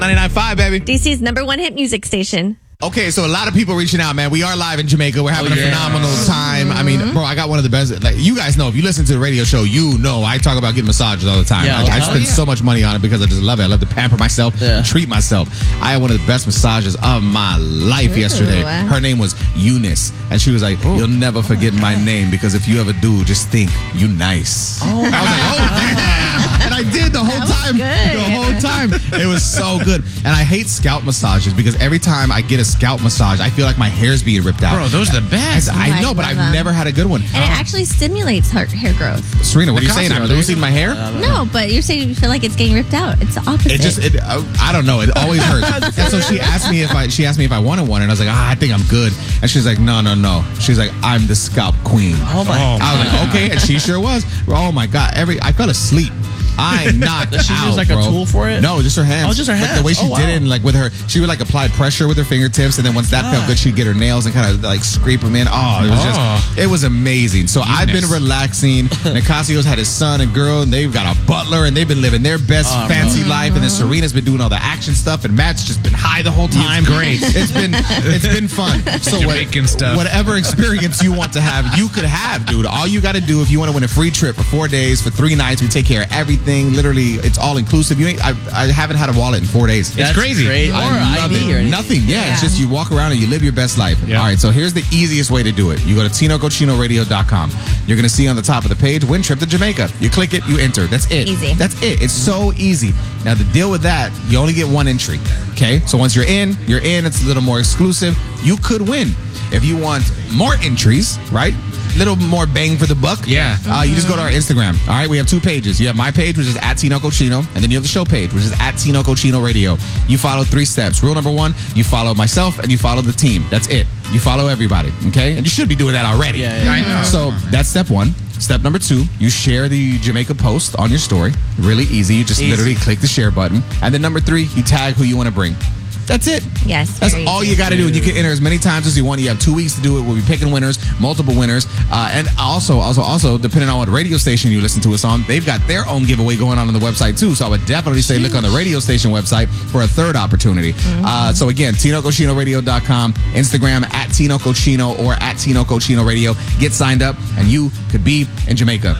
99.5, baby. DC's #1 hit music station. Okay, so a lot of people reaching out, man. We are live in Jamaica. We're having a phenomenal time. I mean, bro, I got one of the best. Like, you guys know, if you listen to the radio show, you know I talk about getting massages all the time. Yeah, I spend so much money on it because I just love it. I love to pamper myself and treat myself. I had one of the best massages of my life yesterday. Her name was Eunice, and she was like, "You'll never forget my name because if you ever do, just think you nice." I was like, "Oh, damn!" And I did the whole time. The whole time, it was so good. And I hate scalp massages because every time I get a scalp massage, I feel like my hair's being ripped out. Bro, those are the best. I know, but I've never had a good one. And it actually stimulates hair growth. Serena, what are you saying? I'm losing my hair? No, but you're saying you feel like it's getting ripped out. It's the opposite. I don't know. It always hurts. And so she asked me if I wanted one, and I was like, I think I'm good. And she's like, no. She's like, I'm the scalp queen. Oh my God. I was like, okay, and she sure was. Oh my God, I fell asleep. I knocked out, She used like a tool for it? No, just her hands. Oh, just her hands. Like the way she did it, and like with her, she would like apply pressure with her fingertips, and then once that felt good, she'd get her nails and kind of like scrape them in. It was amazing. So I've been relaxing. Nicasio's had his son and girl, and they've got a butler, and they've been living their best fancy life. And then Serena's been doing all the action stuff, and Matt's just been high the whole time. Great. It's been fun. So Jamaican stuff. Whatever experience you want to have, you could have, dude. All you got to do if you want to win a free trip for 4 days, for 3 nights, we take care of everything. Literally, it's all inclusive. I haven't had a wallet in 4 days. It's crazy. Or ID or anything. Nothing. Yeah, it's just you walk around and you live your best life. Yeah. All right, so here's the easiest way to do it. You go to TinoCochinoRadio.com. You're going to see on the top of the page, win trip to Jamaica. You click it, you enter. That's it. Easy. That's it. It's so easy. Now, the deal with that, you only get 1 entry. Okay? So once you're in. It's a little more exclusive. You could win. If you want more entries, right? Little more bang for the buck. Yeah. You just go to our Instagram. All right. We have 2 pages. You have my page, which is @TinoCochino, and then you have the show page, which is @TinoCochinoRadio. You follow 3 steps. Rule number 1, you follow myself and you follow the team. That's it. You follow everybody. Okay. And you should be doing that already. Yeah. I know. So that's step 1. Step number 2, you share the Jamaica post on your story. Really easy. You just literally click the share button. And then number 3, you tag who you want to bring. That's it. Yes. That's all you got to do. And you can enter as many times as you want. You have 2 weeks to do it. We'll be picking winners, multiple winners. And also, depending on what radio station you listen to us on, they've got their own giveaway going on the website too. So I would definitely say look on the radio station website for a 3rd opportunity. So again, TinoCochinoRadio.com, Instagram @TinoCochino or @TinoCochinoRadio. Get signed up and you could be in Jamaica.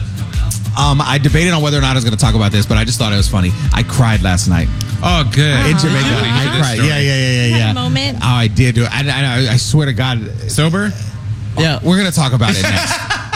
I debated on whether or not I was going to talk about this, but I just thought it was funny. I cried last night. Oh, good. In Jamaica. I cried. Yeah. Moment. Oh, I did do it. I swear to God. Sober? Yeah. We're going to talk about it next.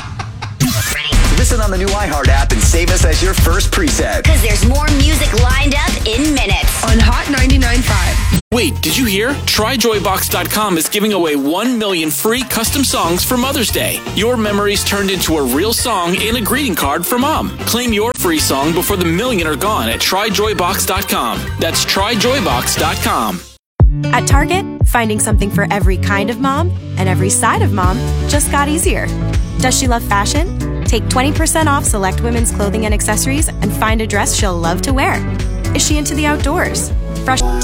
Listen on the new iHeart app and save us as your first preset. Because there's more music lined up in minutes. On Hot 99.5. Wait, did you hear? TryJoyBox.com is giving away 1 million free custom songs for Mother's Day. Your memories turned into a real song in a greeting card for Mom. Claim your free song before the million are gone at TryJoyBox.com. That's TryJoyBox.com. At Target, finding something for every kind of mom and every side of mom just got easier. Does she love fashion? Take 20% off select women's clothing and accessories and find a dress she'll love to wear. Is she into the outdoors? Fresh